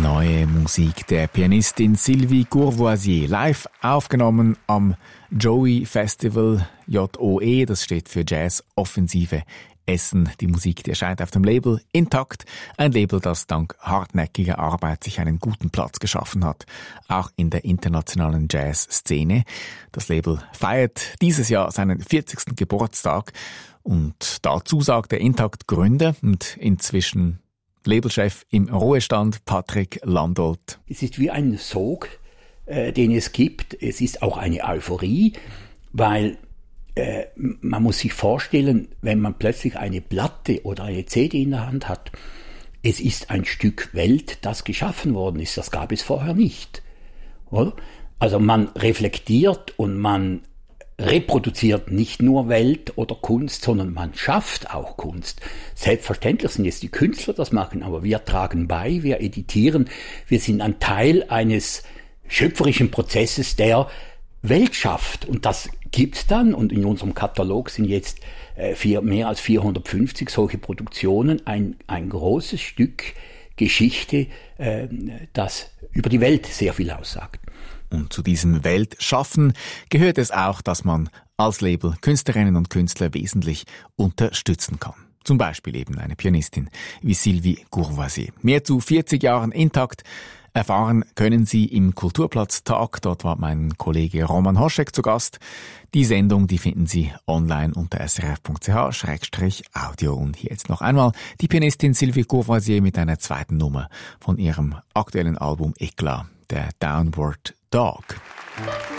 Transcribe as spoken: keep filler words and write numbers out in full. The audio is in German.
Neue Musik der Pianistin Sylvie Courvoisier, live aufgenommen am Joey Festival, J O E, das steht für Jazz Offensive Essen. Die Musik, die erscheint auf dem Label Intakt, ein Label, das dank hartnäckiger Arbeit sich einen guten Platz geschaffen hat, auch in der internationalen Jazzszene. Das Label feiert dieses Jahr seinen vierzigsten Geburtstag und dazu sagt der Intakt-Gründer und inzwischen Labelchef im Ruhestand Patrick Landolt. Es ist wie ein Sog, äh, den es gibt. Es ist auch eine Euphorie, weil äh, man muss sich vorstellen, wenn man plötzlich eine Platte oder eine C D in der Hand hat, es ist ein Stück Welt, das geschaffen worden ist. Das gab es vorher nicht. Oder? Also man reflektiert und man reproduziert nicht nur Welt oder Kunst, sondern man schafft auch Kunst. Selbstverständlich sind jetzt die Künstler das machen, aber wir tragen bei, wir editieren, wir sind ein Teil eines schöpferischen Prozesses, der Welt schafft. Und das gibt's dann, und in unserem Katalog sind jetzt äh, vier, mehr als vierhundertfünfzig solche Produktionen, ein, ein großes Stück Geschichte, äh, das über die Welt sehr viel aussagt. Und zu diesem Weltschaffen gehört es auch, dass man als Label Künstlerinnen und Künstler wesentlich unterstützen kann. Zum Beispiel eben eine Pianistin wie Sylvie Courvoisier. Mehr zu vierzig Jahren Intakt erfahren können Sie im Kulturplatz-Tag. Dort war mein Kollege Roman Hoschek zu Gast. Die Sendung, die finden Sie online unter s r f punkt c h schrägstrich audio. Und hier jetzt noch einmal die Pianistin Sylvie Courvoisier mit einer zweiten Nummer von ihrem aktuellen Album Eklat, der Downward Dog.